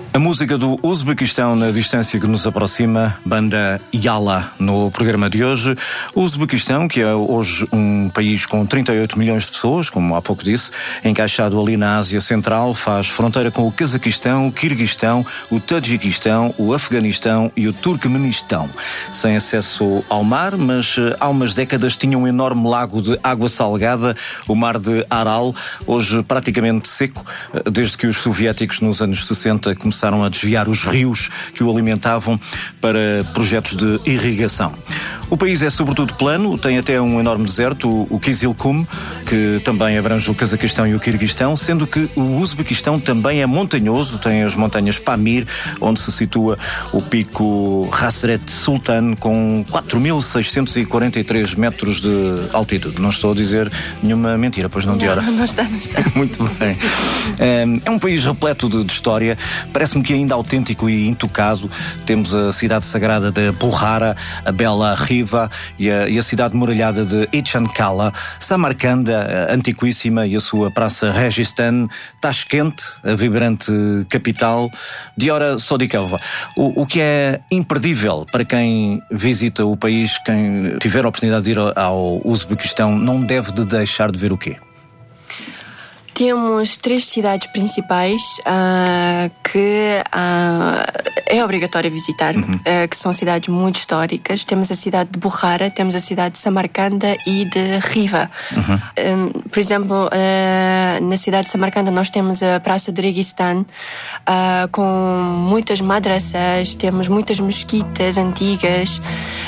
A música do Uzbequistão na distância que nos aproxima, banda Yala, no programa de hoje. O Uzbequistão, que é hoje um país com 38 milhões de pessoas, como há pouco disse, encaixado ali na Ásia Central, faz fronteira com o Cazaquistão, o Quirguistão, o Tajiquistão, o Afeganistão e o Turcomenistão. Sem acesso ao mar, mas há umas décadas tinha um enorme lago de água salgada, o mar de Aral, hoje praticamente seco, desde que os soviéticos nos anos 60 começaram a desviar os rios que o alimentavam para projetos de irrigação. O país é sobretudo plano, tem até um enorme deserto, o Kizilkum, que também abrange o Cazaquistão e o Quirguistão, sendo que o Uzbequistão também é montanhoso, tem as montanhas Pamir, onde se situa o pico Hazret Sultan, com 4.643 metros de altitude. Não estou a dizer nenhuma mentira, pois não, Diora? Não está. Muito bem. É um país repleto de história, parece-me que ainda autêntico e intocado. Temos a cidade sagrada de Bukhara, a bela Riva e a cidade muralhada de Ichan-Kala, Samarcanda, antiquíssima, e a sua praça Registan, Tashkent, a vibrante capital. Diora Sodikelva, o que é imperdível para quem visita o país, quem tiver a oportunidade de ir ao Uzbequistão, não deve de deixar de ver o quê? Temos 3 cidades principais que é obrigatório visitar, que são cidades muito históricas. Temos a cidade de Bukhara, temos a cidade de Samarcanda e de Riva. Por exemplo, na cidade de Samarcanda nós temos a Praça de Registan, com muitas madrasas, temos muitas mesquitas antigas.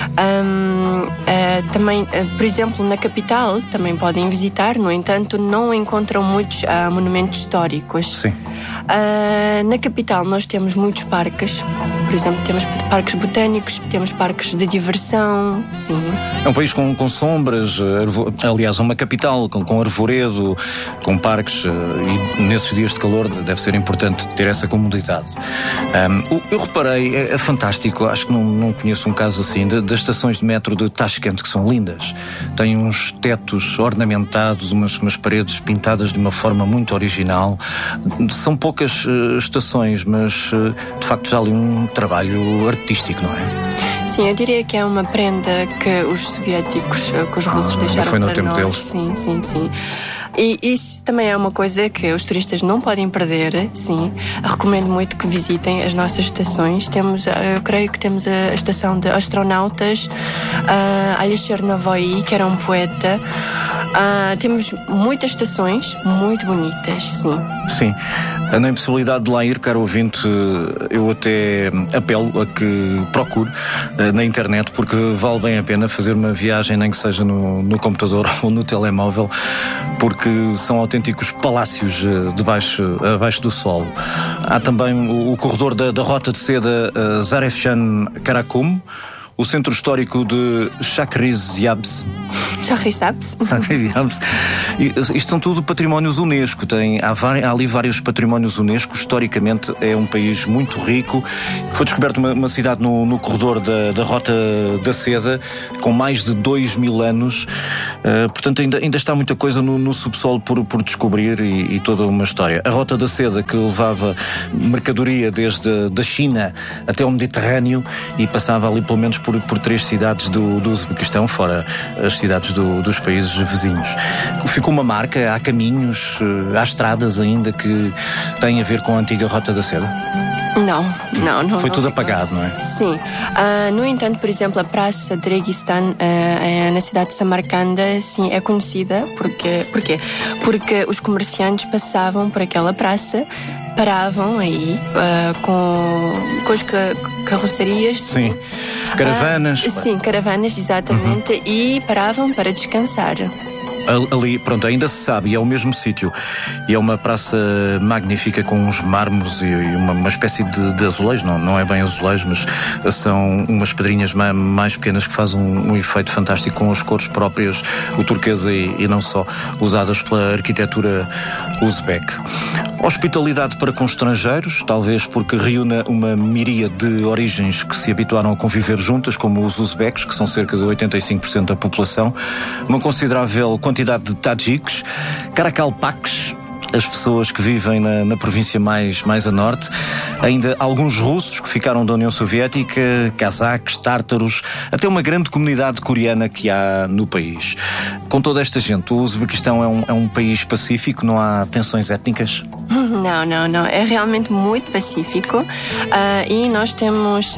Também, por exemplo, na capital também podem visitar, no entanto, não encontram muitos monumentos históricos. Sim. Na capital nós temos muitos parques, por exemplo, temos parques botânicos, temos parques de diversão, sim. É um país com sombras, aliás, uma capital com arvoredo, com parques, e nesses dias de calor deve ser importante ter essa comodidade. Eu reparei, é fantástico, acho que não conheço um caso assim, das estações de metro de Tashkent, que são lindas. Têm uns tetos ornamentados, umas paredes pintadas de uma forma muito original. São poucas estações, mas de facto já ali um trabalho artístico, não é? Sim, eu diria que é uma prenda que os soviéticos, que os russos deixaram foi no para tempo nós. deles. Sim. E isso também é uma coisa que os turistas não podem perder, sim. Recomendo muito que visitem as nossas estações. Eu creio que temos a estação de astronautas, Alexer Navoy, que era um poeta. Temos muitas estações muito bonitas, sim. Sim. Na impossibilidade de lá ir, caro ouvinte, eu até apelo a que procure na internet, porque vale bem a pena fazer uma viagem, nem que seja no computador ou no telemóvel, porque são autênticos palácios abaixo do solo. Há também o corredor da Rota de Seda Zarefshan-Karakum, o centro histórico de Shahrizyabz. Isto são tudo patrimónios Unesco. Há ali vários patrimónios Unesco. Historicamente é um país muito rico. Foi descoberta uma cidade no corredor da Rota da Seda, com mais de 2000 anos. Portanto, ainda está muita coisa no subsolo por descobrir e toda uma história. A Rota da Seda, que levava mercadoria desde da China até o Mediterrâneo e passava ali pelo menos por 3 cidades do Uzbequistão, fora as cidades dos países vizinhos. Ficou uma marca, há caminhos, há estradas ainda que têm a ver com a antiga Rota da Seda? Não. Foi tudo apagado, não é? Sim. No entanto, por exemplo, a Praça de Registan na cidade de Samarcanda, sim, é conhecida. Porquê? Porque os comerciantes passavam por aquela praça, paravam aí com as carrocerias. Sim. Caravanas. Sim, caravanas, exatamente. E paravam para descansar. Ali, pronto, ainda se sabe, e é o mesmo sítio. E é uma praça magnífica com uns mármores e uma espécie de azulejo, não é bem azulejo, mas são umas pedrinhas mais pequenas que fazem um efeito fantástico, com as cores próprias, o turquesa e não só, usadas pela arquitetura uzbeque. Hospitalidade para com estrangeiros, talvez porque reúna uma miríade de origens que se habituaram a conviver juntas, como os uzbeques, que são cerca de 85% da população, uma considerável quantidade de tajiques, carakalpaques, as pessoas que vivem na província mais a norte, ainda alguns russos que ficaram da União Soviética, cazaques, tártaros, até uma grande comunidade coreana que há no país. Com toda esta gente, o Uzbequistão é um país pacífico, não há tensões étnicas? Não. É realmente muito pacífico e nós temos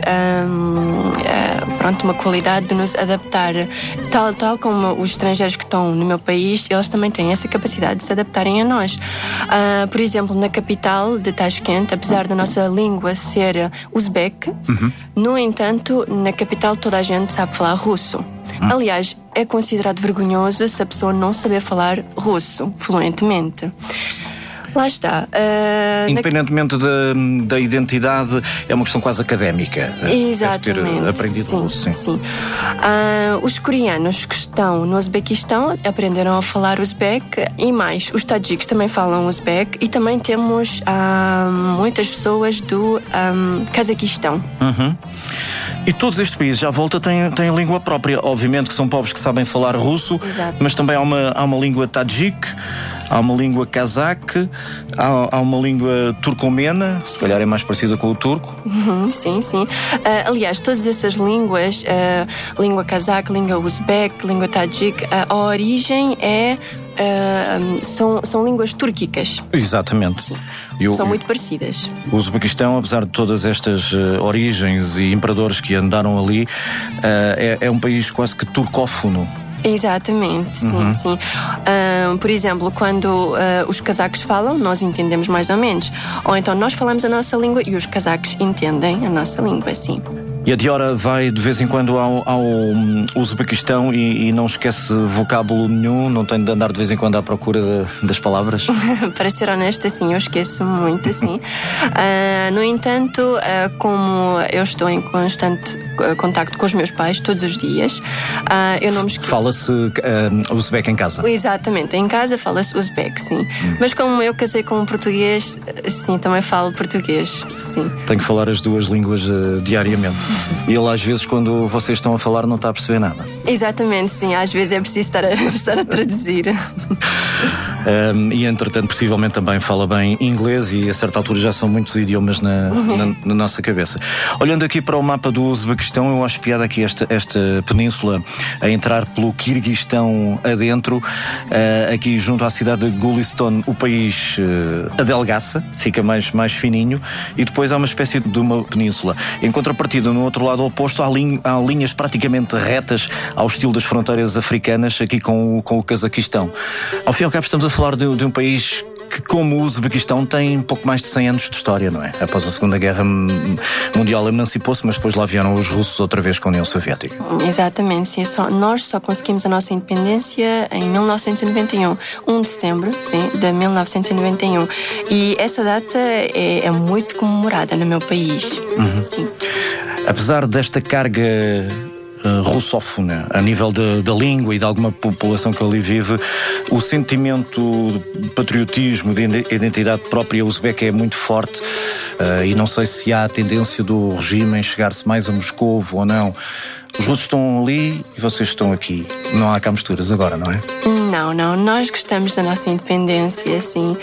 uma qualidade de nos adaptar, tal como os estrangeiros que estão no meu país, eles também têm essa capacidade de se adaptarem a nós. Por exemplo, na capital de Tashkent, apesar da nossa língua ser uzbek, no entanto, na capital toda a gente sabe falar russo. Aliás, é considerado vergonhoso se a pessoa não saber falar russo fluentemente. Lá está. Independentemente da identidade, é uma questão quase académica. Exatamente. Deve ter aprendido russo. Sim. Os coreanos que estão no Uzbequistão aprenderam a falar uzbek e mais, os tajiques também falam uzbek e também temos muitas pessoas do Cazaquistão. E todos estes países à volta têm língua própria. Obviamente que são povos que sabem falar russo, Exato. mas também há uma língua tajique, há uma língua cazaque, há uma língua turcomena, se calhar é mais parecida com o turco. Sim. Aliás, todas essas línguas, língua cazaque, língua uzbek, língua tajique, a origem são línguas túrquicas. Exatamente. Sim. São muito parecidas. O Uzbequistão, apesar de todas estas origens e imperadores que andaram ali, é um país quase que turcófono. Exatamente, sim. Por exemplo, quando os cazaques falam, nós entendemos mais ou menos. Ou então nós falamos a nossa língua e os cazaques entendem a nossa língua, sim. E a Diora vai de vez em quando ao Uzbequistão e não esquece vocábulo nenhum, não tem de andar de vez em quando à procura das palavras? Para ser honesta, sim, eu esqueço muito, sim. No entanto, como eu estou em constante contacto com os meus pais todos os dias, eu não me esqueço. Fala-se uzbek em casa? Exatamente, em casa fala-se uzbek, sim. Mas como eu casei com um português, sim, também falo português, sim. Tenho que falar as duas línguas diariamente. E ele, às vezes, quando vocês estão a falar, não está a perceber nada. Exatamente, sim. Às vezes é preciso estar a traduzir. E, entretanto, possivelmente também fala bem inglês e, a certa altura, já são muitos idiomas na nossa cabeça. Olhando aqui para o mapa do Uzbequistão, eu acho piada aqui esta península a entrar pelo Quirguistão adentro, aqui junto à cidade de Gulistan, o país adelgaça, fica mais fininho, e depois há uma espécie de uma península. Em contrapartida, no outro lado oposto, há linhas praticamente retas ao estilo das fronteiras africanas, aqui com o Cazaquistão. Ao fim e ao cabo, estamos a falar de um país que, como o Uzbequistão, tem pouco mais de 100 anos de história, não é? Após a Segunda Guerra Mundial emancipou-se, mas depois lá vieram os russos outra vez com a União Soviética. Exatamente, sim. Nós só conseguimos a nossa independência em 1991, 1 de setembro, sim, de 1991. E essa data é muito comemorada no meu país. Sim. Apesar desta carga russófona, a nível da língua e de alguma população que ali vive, o sentimento de patriotismo, de identidade própria uzbeca é muito forte, e não sei se há a tendência do regime em chegar-se mais a Moscovo ou não. Os russos estão ali e vocês estão aqui. Não há cá misturas agora, não é? Não. Nós gostamos da nossa independência, sim.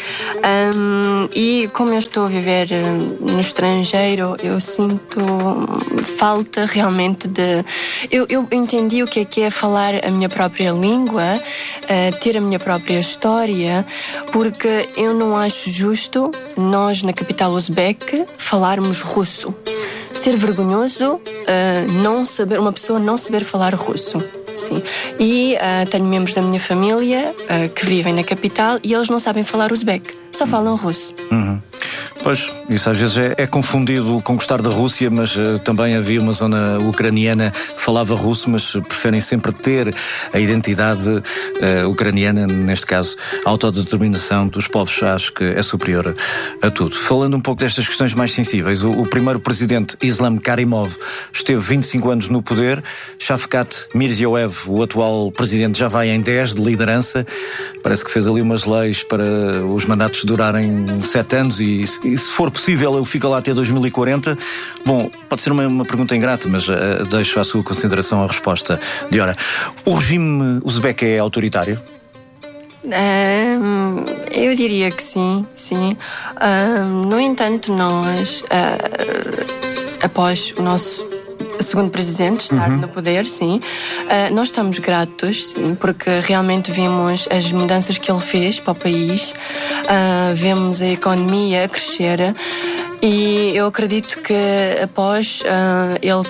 E como eu estou a viver no estrangeiro, eu sinto falta realmente de... Eu entendi o que é falar a minha própria língua, ter a minha própria história, porque eu não acho justo nós, na capital uzbek, falarmos russo. Ser vergonhoso uma pessoa não saber falar russo. Sim. E tenho membros da minha família que vivem na capital e eles não sabem falar uzbek, só falam russo. Pois, isso às vezes é confundido com gostar da Rússia, mas também havia uma zona ucraniana que falava russo, mas preferem sempre ter a identidade ucraniana, neste caso, a autodeterminação dos povos, acho que é superior a tudo. Falando um pouco destas questões mais sensíveis, o primeiro presidente, Islam Karimov, esteve 25 anos no poder. Shavkat Mirziyoyev, o atual presidente, já vai em 10 de liderança. Parece que fez ali umas leis para os mandatos durarem 7 anos e se for possível ele fica lá até 2040. Bom, pode ser uma pergunta ingrata, mas deixo à sua consideração a resposta. Diora, o regime uzbek é autoritário? Eu diria que sim, sim. No entanto, nós, após o nosso segundo presidente estar no poder, sim, nós estamos gratos, sim, porque realmente vimos as mudanças que ele fez para o país, vemos a economia crescer. E eu acredito que após ele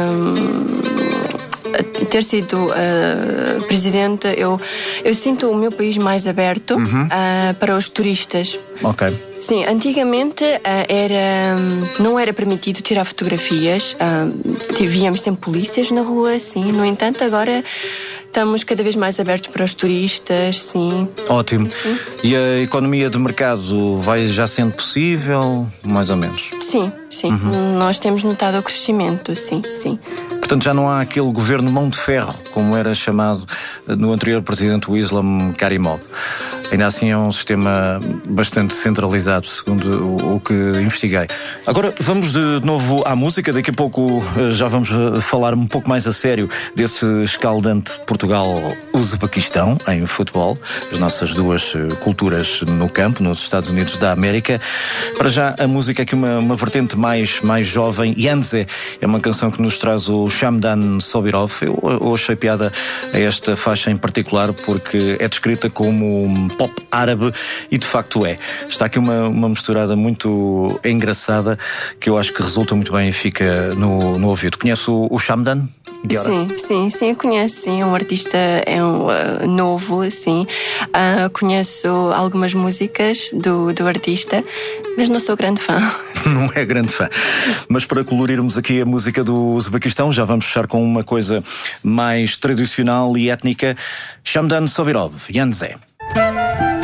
ter sido presidente, eu sinto o meu país mais aberto para os turistas. Ok. Sim, antigamente não era permitido tirar fotografias, víamos sempre polícias na rua, sim. No entanto, agora estamos cada vez mais abertos para os turistas, sim. Ótimo. Sim. E a economia de mercado vai já sendo possível, mais ou menos? Sim, sim. Nós temos notado o crescimento, sim, sim. Portanto, já não há aquele governo mão de ferro, como era chamado no anterior presidente, o Islam Karimov. Ainda assim é um sistema bastante centralizado, segundo o que investiguei. Agora vamos de novo à música. Daqui a pouco já vamos falar um pouco mais a sério desse escaldante Portugal-Uzbequistão em futebol. As nossas duas culturas no campo, nos Estados Unidos da América. Para já a música aqui uma vertente mais jovem. Yanze é uma canção que nos traz o Shamdan Sobirov. Eu achei piada a esta faixa em particular porque é descrita como pop árabe e de facto é. Está aqui uma misturada muito engraçada que eu acho que resulta muito bem e fica no ouvido. Conhece o Shamdan? Sim, eu conheço, sim. É um artista novo, sim. Conheço algumas músicas do artista, mas não sou grande fã. Não é grande fã. Mas para colorirmos aqui a música do Uzbequistão, já vamos fechar com uma coisa mais tradicional e étnica. Shamdan Sobirov, Yanze.